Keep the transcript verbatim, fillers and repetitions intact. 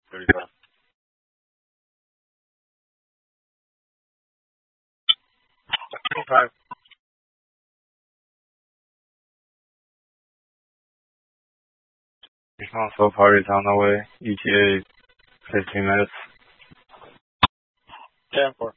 thirty-five. twenty-five. Response so far is on the way. E T A fifteen minutes. ten four.